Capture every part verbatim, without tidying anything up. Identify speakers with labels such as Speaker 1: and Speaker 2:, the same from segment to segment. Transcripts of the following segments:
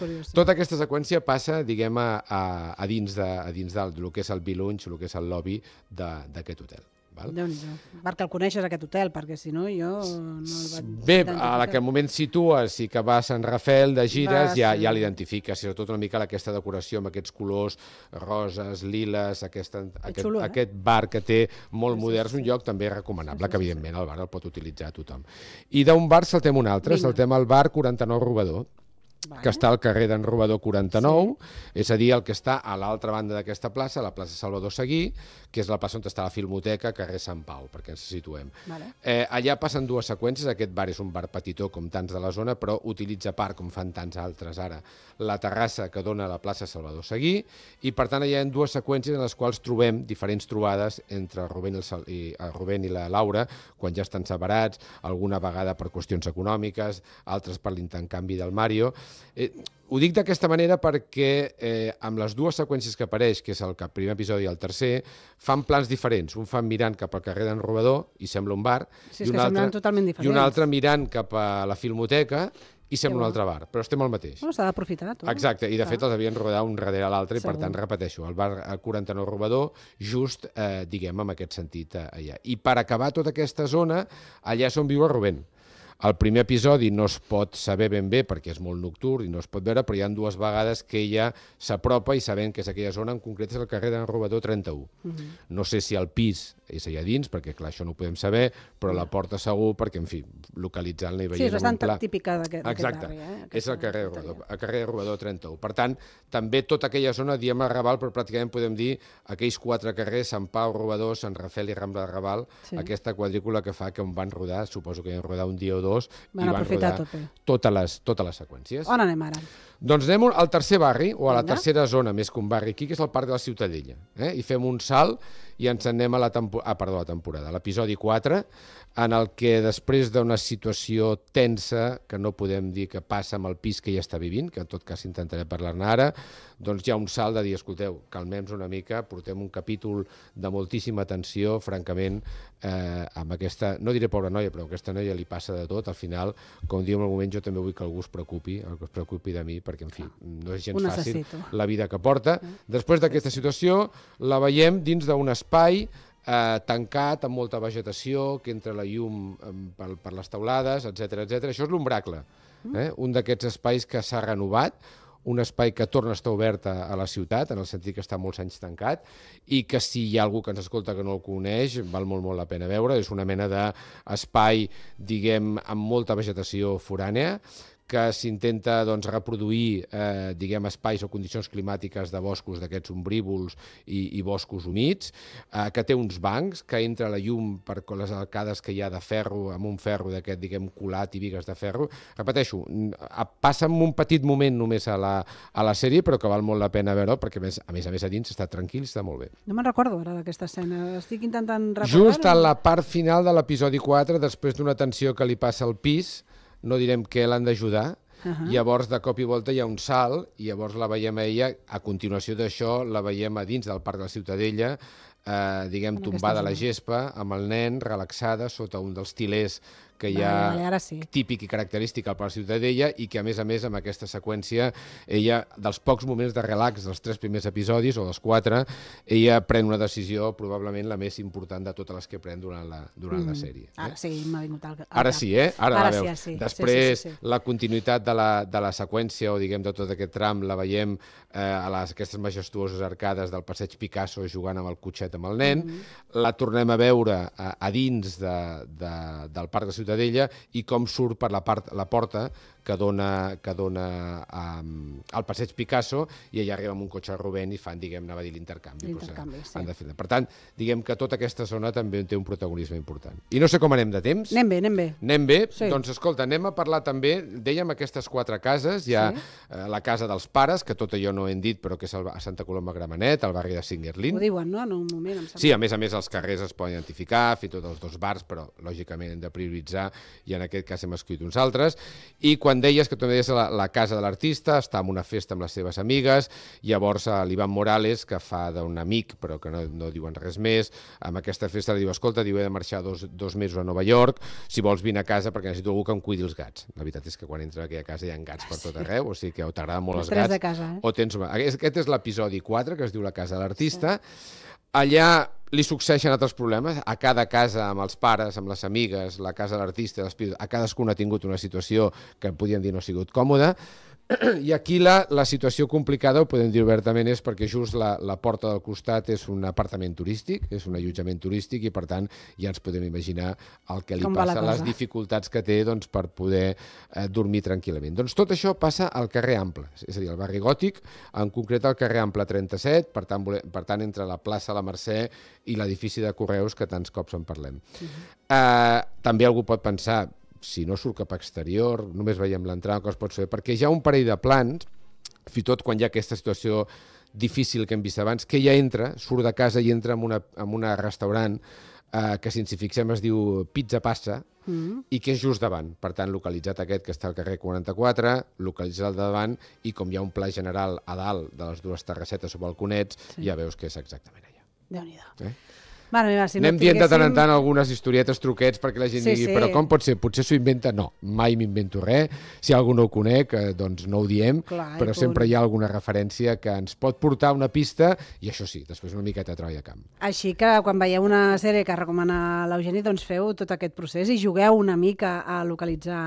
Speaker 1: Tota aquesta seqüència passa, diguem, a, a, a dins, de, a dins del, del que és el B-Lounge, el que és el lobby d'aquest hotel.
Speaker 2: Déu-n'hi-do. Perquè el coneixes, aquest hotel, perquè si no jo no el vaig
Speaker 1: Bé, a aquell moment situes i que va a Sant Rafael de gires, ja, ja l'identifiques, sobretot una mica aquesta decoració amb aquests colors roses, liles, aquest, aquest,
Speaker 2: xulo, eh?
Speaker 1: aquest bar que té molt modern, és un lloc també recomanable, que evidentment el bar el pot utilitzar tothom. I d'un bar saltem un altre, saltem al bar quaranta-nou Robador, que està al carrer d'en Robador quaranta-nou, és a dir, el que està a l'altra banda d'aquesta plaça, la plaça Salvador Seguí, que és la plaça on està la Filmoteca, carrer Sant Pau, perquè ens situem. Eh, allà passen dues seqüències, aquest bar és un bar petitó com tants de la zona, però utilitza a part, com fan tants altres ara, la terrassa que dona a la plaça Salvador Seguí, i per tant allà hi ha dues seqüències en les quals trobem diferents trobades entre el Rubén i, el, i, el Rubén i la Laura, quan ja estan separats, alguna vegada per qüestions econòmiques, altres per l'intercanvi del Mario. Eh, ho dic d'aquesta manera perquè eh, amb les dues seqüències que apareix, que és el primer episodi i el tercer, fan plans diferents. Un fan mirant cap al carrer d'en Robador i sembla un bar,
Speaker 2: sí,
Speaker 1: i, un altre,
Speaker 2: i
Speaker 1: un altre mirant cap a la Filmoteca i sembla un altre bar, però estem al mateix.
Speaker 2: Bueno, s'ha d'aprofitar tot.
Speaker 1: Exacte, i de fet els havien rodat un darrere l'altre i per tant, repeteixo, el bar quaranta-nou Robador, just, eh, diguem, en aquest sentit eh, allà. I per acabar tota aquesta zona, allà és on viu el Rubén. El primer episodi no es pot saber ben bé perquè és molt nocturn i no es pot veure, però hi ha dues vegades que ella s'apropa i sabent que és aquella zona, en concret és el carrer d'en Robador trenta-u. Uh-huh. No sé si el pis és allà dins, perquè clar, això no ho podem saber, però la porta segur perquè, en fi, localitzant-la i veient...
Speaker 2: Sí, és bastant pla... típica d'aquest barri.
Speaker 1: Exacte,
Speaker 2: eh?
Speaker 1: Aquesta, és el carrer Robador, el carrer Robador trenta-u. Per tant, també tota aquella zona, diem el Raval, però pràcticament podem dir aquells quatre carrers, Sant Pau, Robador, Sant Rafael i Rambla de Raval, sí. Aquesta quadrícula que fa que on van rodar, suposo que van rodar un dia o dos,
Speaker 2: van
Speaker 1: i van rodar
Speaker 2: tot
Speaker 1: totes les, totes les seqüències.
Speaker 2: On anem ara?
Speaker 1: Doncs anem al tercer barri, o a la tercera zona, més que un barri aquí, que és el Parc de la Ciutadella. Eh? I fem un salt i ens anem a la, tempo... ah, perdó, la temporada, a l'episodi quatre, en el que després d'una situació tensa, que no podem dir que passa amb el pis que ja està vivint, que en tot cas intentaré parlar-ne ara, doncs hi ha un salt de dir, escolteu, calmem-nos una mica, portem un capítol de moltíssima tensió, francament, eh, amb aquesta, no diré pobra noia, però a aquesta noia li passa de tot, al final, com diu en el moment, jo també vull que algú es preocupi, que es preocupi de mi, perquè, en fi, no és gens fàcil la vida que porta. Després d'aquesta situació, la veiem dins d'un espai Eh, tancat, amb molta vegetació, que entra la llum eh, per, per les teulades, etcètera, etcètera. Això és l'Ombracle, eh? Un d'aquests espais que s'ha renovat, un espai que torna a estar obert a, a la ciutat, en el sentit que està molts anys tancat, i que si hi ha algú que ens escolta que no el coneix, val molt, molt la pena veure. És una mena d'espai, diguem, amb molta vegetació forània, que s'intenta doncs, reproduir eh, diguem, espais o condicions climàtiques de boscos d'aquests ombrívols i, i boscos humits, eh, que té uns bancs, que entra la llum per les arcades que hi ha de ferro, amb un ferro d'aquest, diguem, colat i bigues de ferro. Repeteixo, passa en un petit moment només a la, a la sèrie, però que val molt la pena veure, perquè a més a més, a més a dins està tranquil, està molt bé.
Speaker 2: No me'n recordo ara d'aquesta escena, estic intentant recordar...
Speaker 1: Just a la part final de l'episodi quatre, després d'una tensió que li passa al pis, no direm que l'han d'ajudar, uh-huh. Llavors de cop i volta hi ha un salt i llavors la veiem a ella, a continuació d'això la veiem a dins del Parc de la Ciutadella, eh, diguem, tombada a la gespa, amb el nen, relaxada, sota un dels tilers que hi ha
Speaker 2: vale, vale, sí.
Speaker 1: típic i característic al Parc de la Ciutadella i que, a més a més, amb aquesta seqüència, ella, dels pocs moments de relax dels tres primers episodis, o dels quatre, ella pren una decisió probablement la més important de totes les que pren durant la, durant mm. la sèrie. Eh?
Speaker 2: Ara sí, m'ha vingut al, al
Speaker 1: Ara
Speaker 2: cap.
Speaker 1: sí, eh? Ara,
Speaker 2: Ara
Speaker 1: la veus.
Speaker 2: Sí, sí.
Speaker 1: Després,
Speaker 2: sí, sí, sí.
Speaker 1: la continuïtat de la, de la seqüència, o diguem, de tot aquest tram, la veiem eh, a les, aquestes majestuoses arcades del Passeig Picasso jugant amb el cotxet amb el nen, mm-hmm. La tornem a veure a, a dins de, de, del Parc de Ciutadella i com surt per la, part, la porta que dona, que dona um, al Passeig Picasso i allà arriba amb un cotxe al Rubén i fan, diguem, anava a dir l'intercanvi.
Speaker 2: L'intercanvi,
Speaker 1: pues,
Speaker 2: sí.
Speaker 1: De per tant, diguem que tota aquesta zona també té un protagonisme important. I no sé com anem de temps.
Speaker 2: Anem bé, anem bé.
Speaker 1: Anem bé?
Speaker 2: Sí.
Speaker 1: Doncs escolta, anem a parlar també, dèiem aquestes quatre cases, hi ha sí. eh, la casa dels pares, que tot allò no ho hem dit, però que és a Santa Coloma Gramenet, al barri de Singuerlín.
Speaker 2: Ho diuen, no?, en un moment, em sembla.
Speaker 1: Sí, a més a més els carrers es poden identificar, fins i tot els dos bars, però lògicament hem de prioritzar triar, i en aquest cas hem escollit uns altres. I quan deies que tu deies la, la casa de l'artista, està en una festa amb les seves amigues, llavors a l'Ivan Morales, que fa d'un amic, però que no, no diuen res més, amb aquesta festa li diu, escolta, diu, he de marxar dos, dos mesos a Nova York, si vols vine a casa perquè necessito algú que em cuidi els gats. La veritat és que quan entra a aquella casa hi ha gats per tot arreu, o sigui que o t'agraden molt els gats,
Speaker 2: de casa, eh?
Speaker 1: o tens... Aquest és l'episodi quatre, que es diu La casa de l'artista. Allà li succeeixen altres problemes, a cada casa, amb els pares, amb les amigues, la casa de l'artista, a cadascun ha tingut una situació que podien dir no ha sigut còmoda, i aquí la, la situació complicada, ho podem dir obertament, és perquè just la, la porta del costat és un apartament turístic, és un allotjament turístic, i per tant ja ens podem imaginar el que li passa, les dificultats que té doncs, per poder eh, dormir tranquil·lament. Doncs tot això passa al carrer Ample, és a dir, al barri Gòtic, en concret al carrer Ample trenta-set, per tant, per tant entre la plaça La Mercè i l'edifici de Correus, que tants cops en parlem. Uh-huh. eh, també algú pot pensar, si no surt cap exterior, només veiem l'entrada, que es pot fer, perquè hi ha un parell de plans, fins i tot quan hi ha aquesta situació difícil que hem vist abans, que ja entra, surt de casa i entra en una, en una restaurant eh, que, si ens hi fixem, es diu Pizza Passa, mm. i que és just davant. Per tant, localitzat aquest, que està al carrer quaranta-quatre, localitzat al davant, i com hi ha un pla general a dalt de les dues terrassetes o balconets, sí. ja veus que és exactament allà.
Speaker 2: Déu-n'hi-do.
Speaker 1: Eh?
Speaker 2: Mare meva, si
Speaker 1: Anem
Speaker 2: no
Speaker 1: dient de tant en
Speaker 2: tinguéssim...
Speaker 1: tant algunes historietes, truquets, perquè la gent
Speaker 2: sí,
Speaker 1: digui,
Speaker 2: sí.
Speaker 1: però com pot ser? Potser s'ho inventa? No, mai m'invento res. Si algú no ho conec, eh, doncs no ho diem, clar, però sempre hi ha alguna referència que ens pot portar una pista, i això sí, després una miqueta de treball a camp.
Speaker 2: Així que quan veieu una sèrie que recomana l'Eugeni, doncs feu tot aquest procés i jugueu una mica a localitzar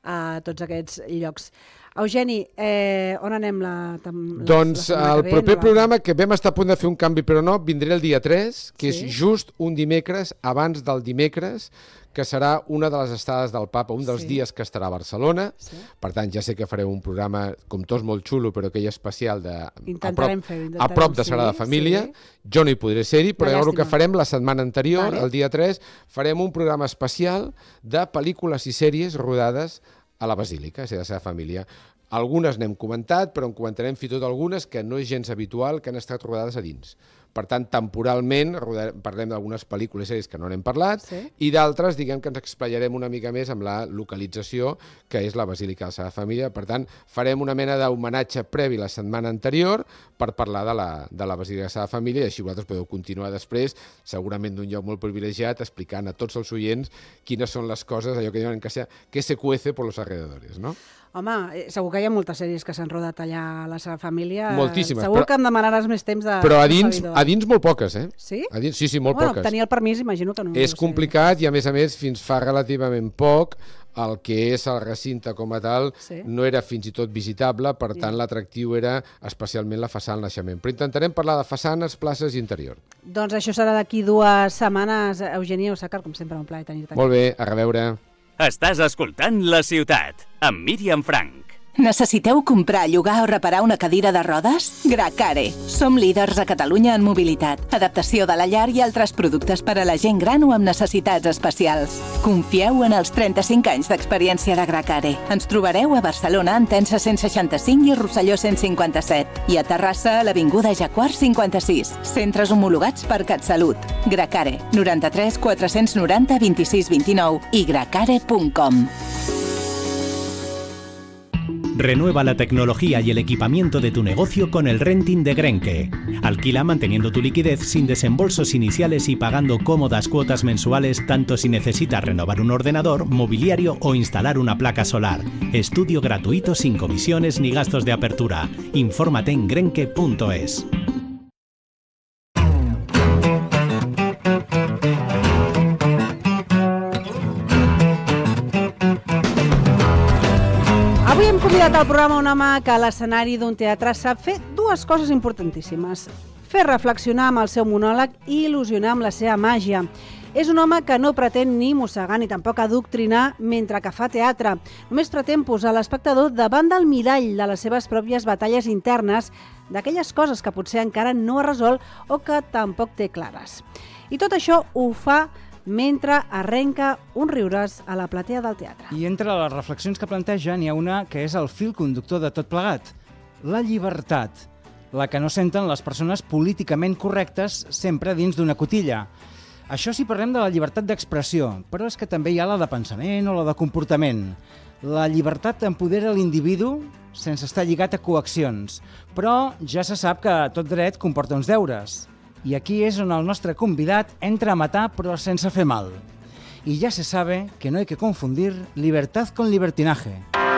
Speaker 2: a tots aquests llocs. Eugeni, eh, on anem la, la
Speaker 1: Doncs
Speaker 2: la
Speaker 1: el
Speaker 2: ve,
Speaker 1: proper
Speaker 2: no
Speaker 1: programa, que vam estar a punt de fer un canvi però no, vindré el dia tres, que sí? és just un dimecres abans del dimecres, que serà una de les estades del Papa, un dels sí. dies que estarà a Barcelona. Sí. Per tant, ja sé que fareu un programa, com tots, molt xulo, però aquell especial de, a prop, fer, a prop de Sagrada sí, Família. Sí. Jo no hi podré ser-hi, però llavors el que farem la setmana anterior, vale. el dia tres, farem un programa especial de pel·lícules i sèries rodades a la Basílica, és a dir, a la seva família. Algunes n'hem comentat, però en comentarem fins i tot algunes que no és gens habitual, que han estat rodades a dins. Per tant, temporalment parlem d'algunes pel·lícules i sèries que no n'hem parlat, sí. i d'altres, diguem que ens explayarem una mica més amb la localització, que és la Basílica de la Sagrada Família. Per tant, farem una mena d'homenatge previ la setmana anterior per parlar de la, de la Basílica de la Sagrada Família, i així vosaltres podeu continuar després, segurament d'un lloc molt privilegiat, explicant a tots els oients quines són les coses, allò que diuen que, sea, que se cuece por los alrededores, no?
Speaker 2: Home, segur que hi ha moltes sèries que s'han rodat allà a la seva família.
Speaker 1: Moltíssimes.
Speaker 2: Segur però, que em demanaràs més temps de...
Speaker 1: Però a dins, a dins molt poques, eh?
Speaker 2: Sí?
Speaker 1: A dins, sí, sí, molt
Speaker 2: bueno,
Speaker 1: poques.
Speaker 2: Tenir el permís, imagino que no...
Speaker 1: És complicat i, a més a més, fins fa relativament poc, el que és el recinte com a tal sí. no era fins i tot visitable, per tant, sí. l'atractiu era especialment la façana al naixement. Però intentarem parlar de façanes, places i interior. Doncs
Speaker 2: això serà d'aquí dues setmanes. Eugenia Osàcar, com sempre, un plaer tenir-te aquí.
Speaker 1: Molt bé, a reveure.
Speaker 3: Estàs escoltant La Ciutat, amb Míriam Frank.
Speaker 4: Necessiteu comprar, llogar o reparar una cadira de rodes? Gracare. Som líders a Catalunya en mobilitat, adaptació de la llar i altres productes per a la gent gran o amb necessitats especials. Confieu en els trenta-cinc anys d'experiència de Gracare. Ens trobareu a Barcelona, Entença cent seixanta-cinc i Rosselló cent cinquanta-set. I a Terrassa, a l'Avinguda Jacquard cinquanta-sis. Centres homologats per CatSalut. Gracare, noranta-tres quatre-cents noranta vint-i-sis vint-i-nou i gracare punt com.
Speaker 5: Renueva la tecnología y el equipamiento de tu negocio con el renting de Grenke. Alquila manteniendo tu liquidez sin desembolsos iniciales y pagando cómodas cuotas mensuales tanto si necesitas renovar un ordenador, mobiliario o instalar una placa solar. Estudio gratuito sin comisiones ni gastos de apertura. Infórmate en grenke punto es.
Speaker 2: Convidat al programa un home que a l'escenari d'un teatre sap fer dues coses importantíssimes. Fer reflexionar amb el seu monòleg i il·lusionar amb la seva màgia. És un home que no pretén ni mossegar ni tampoc adoctrinar mentre que fa teatre. Només pretén posar l'espectador davant del mirall de les seves pròpies batalles internes, d'aquelles coses que potser encara no ha resolt o que tampoc té clares. I tot això ho fa mentre arrenca un riures a la platea del teatre.
Speaker 6: I entre les reflexions que planteja n'hi ha una que és el fil conductor de tot plegat. La llibertat, la que no senten les persones políticament correctes sempre dins d'una cotilla. Això si parlem de la llibertat d'expressió, però és que també hi ha la de pensament o la de comportament. La llibertat empodera l'individu sense estar lligat a coaccions, però ja se sap que tot dret comporta uns deures. I aquí és on el nostre convidat entra a matar però sense fer mal. Y ya se sabe que no hay que confundir libertad con libertinaje.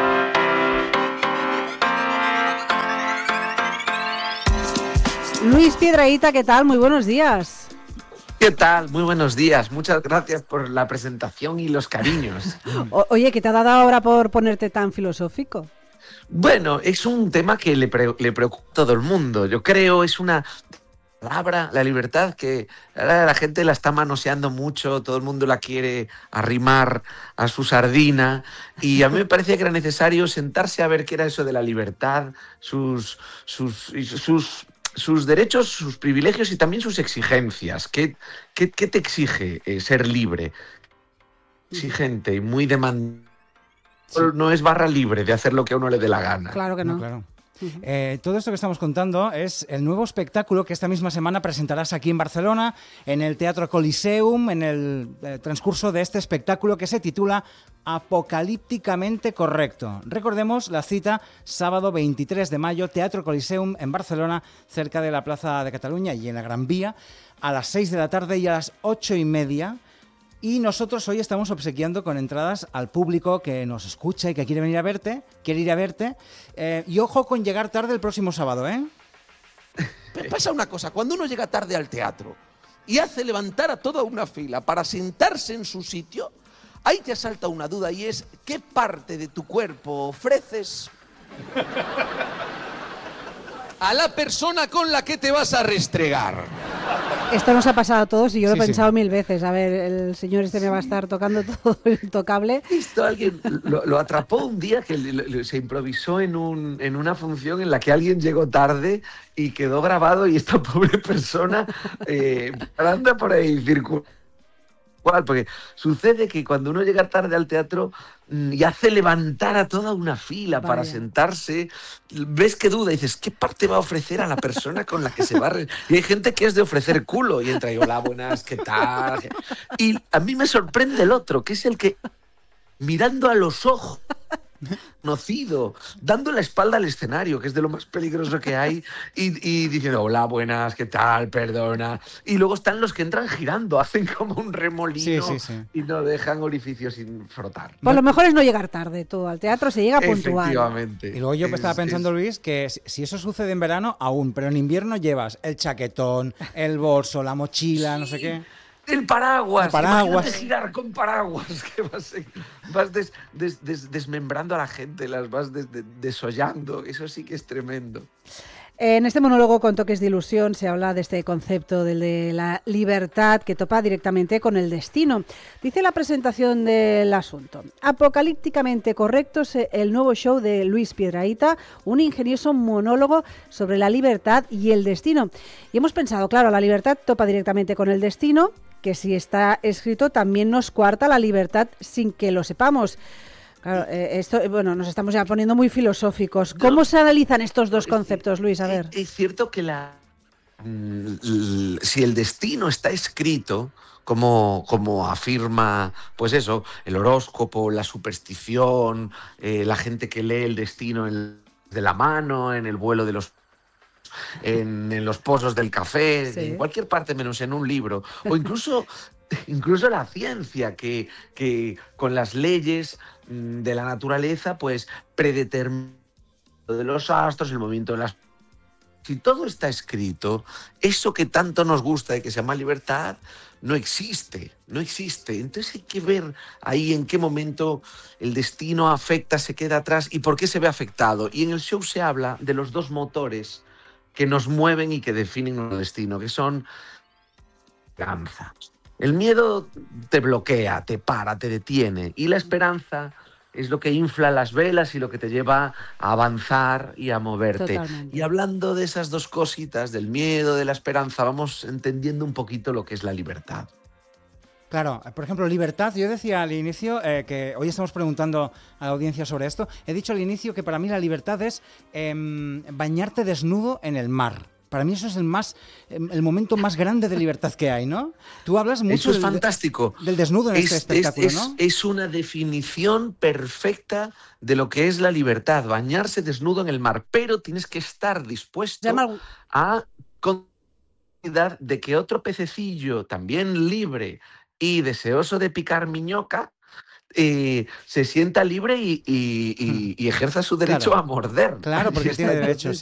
Speaker 2: Luis Piedrahita, ¿qué tal? Muy buenos días.
Speaker 7: ¿Qué tal? Muy buenos días. Muchas gracias por la presentación y los cariños.
Speaker 2: O- oye, ¿qué te ha dado ahora por ponerte tan filosófico?
Speaker 7: Bueno, es un tema que le, pre- le preocupa a todo el mundo. Yo creo es una palabra, la libertad, que ahora la gente la está manoseando mucho, todo el mundo la quiere arrimar a su sardina, y a mí me parecía que era necesario sentarse a ver qué era eso de la libertad, sus, sus, y sus, sus derechos, sus privilegios y también sus exigencias. ¿Qué, qué, qué te exige eh, ser libre? Exigente y muy demandante. No es barra libre de hacer lo que a uno le dé la gana.
Speaker 2: Claro que no.
Speaker 6: No, claro. Eh, todo esto que estamos contando es el nuevo espectáculo que esta misma semana presentarás aquí en Barcelona, en el Teatro Coliseum, en el eh, transcurso de este espectáculo que se titula Apocalípticamente Correcto. Recordemos la cita, sábado veintitrés de mayo, Teatro Coliseum en Barcelona, cerca de la Plaza de Cataluña y en la Gran Vía, a las seis de la tarde y a las ocho y media. Y nosotros hoy estamos obsequiando con entradas al público que nos escucha y que quiere venir a verte, quiere ir a verte. Eh, y ojo con llegar tarde el próximo sábado, ¿eh?
Speaker 8: Pasa una cosa, cuando uno llega tarde al teatro y hace levantar a toda una fila para sentarse en su sitio, ahí te asalta una duda y es, ¿qué parte de tu cuerpo ofreces a la persona con la que te vas a restregar?
Speaker 2: Esto nos ha pasado a todos y yo lo
Speaker 6: Sí,
Speaker 2: he
Speaker 6: sí.
Speaker 2: pensado mil veces. A ver, el señor este me va a estar tocando todo el intocable.
Speaker 7: Esto alguien lo, lo atrapó un día que le- le- se improvisó en, un, en una función en la que alguien llegó tarde y quedó grabado, y esta pobre persona eh, anda por ahí circulando. Porque sucede que cuando uno llega tarde al teatro mm, y hace levantar a toda una fila para
Speaker 2: Vaya.
Speaker 7: sentarse, ves que duda y dices, ¿qué parte va a ofrecer a la persona con la que se va a... re-?" Y hay gente que es de ofrecer culo y entra y, hola, buenas, ¿qué tal? Y a mí me sorprende el otro, que es el que, mirando a los ojos, conocido, dando la espalda al escenario, que es de lo más peligroso que hay, y, y diciendo, hola, buenas, ¿qué tal? Perdona. Y luego están los que entran girando, hacen como un remolino
Speaker 6: Sí, sí, sí.
Speaker 7: y no dejan orificios sin frotar.
Speaker 2: Pues lo mejor es no llegar tarde tú al teatro, se llega puntual.
Speaker 7: Efectivamente.
Speaker 6: Y luego yo
Speaker 7: Es-
Speaker 6: estaba pensando,
Speaker 7: es-
Speaker 6: Luis, que si- si eso sucede en verano, aún, pero en invierno llevas el chaquetón, el bolso, la mochila, no sé qué.
Speaker 7: El paraguas.
Speaker 6: El paraguas.
Speaker 7: Imagínate girar con paraguas, que vas, vas des- des- des- desmembrando a la gente, las vas des- des- desollando. Eso sí que es tremendo.
Speaker 2: En este monólogo con toques de ilusión se habla de este concepto del de la libertad que topa directamente con el destino. Dice la presentación del asunto: apocalípticamente correcto es el nuevo show de Luis Piedrahita, un ingenioso monólogo sobre la libertad y el destino. Y hemos pensado, claro, la libertad topa directamente con el destino, que si está escrito también nos coarta la libertad sin que lo sepamos. Claro, eh, esto, eh, bueno, nos estamos ya poniendo muy filosóficos. ¿Cómo
Speaker 7: No.
Speaker 2: se analizan estos dos conceptos, Luis? A ver.
Speaker 7: Es, es cierto que la, mm, l- si el destino está escrito, como, como afirma, pues eso, el horóscopo, la superstición, eh, la gente que lee el destino en, de la mano, en el vuelo de los en, en los pozos del café,
Speaker 2: Sí.
Speaker 7: en cualquier parte menos en un libro, o incluso, incluso la ciencia, que, que con las leyes mm, de la naturaleza, pues predetermina lo de los astros, el movimiento de las... Si todo está escrito, eso que tanto nos gusta y que se llama libertad, no existe, no existe. Entonces hay que ver ahí en qué momento el destino afecta, se queda atrás y por qué se ve afectado. Y en el show se habla de los dos motores que nos mueven y que definen nuestro destino, que son esperanza. El miedo te bloquea, te para, te detiene, y la esperanza es lo que infla las velas y lo que te lleva a avanzar y a moverte.
Speaker 2: Totalmente.
Speaker 7: Y hablando de esas dos cositas, del miedo, de la esperanza, vamos entendiendo un poquito lo que es la libertad.
Speaker 6: Claro, por ejemplo, libertad. Yo decía al inicio eh, que hoy estamos preguntando a la audiencia sobre esto. He dicho al inicio que para mí la libertad es em, bañarte desnudo en el mar. para mí eso es el más el momento más grande de libertad que hay, ¿no? Tú hablas mucho
Speaker 7: Eso es
Speaker 6: del,
Speaker 7: fantástico.
Speaker 6: del desnudo en
Speaker 7: es,
Speaker 6: este espectáculo,
Speaker 7: es,
Speaker 6: ¿no?
Speaker 7: Es, es una definición perfecta de lo que es la libertad, bañarse desnudo en el mar, pero tienes que estar dispuesto a considerar de que otro pececillo también libre y deseoso de picar miñoca Eh, se sienta libre y, y, y, y ejerza su derecho
Speaker 6: claro,
Speaker 7: a morder.
Speaker 6: Claro, porque tiene derechos.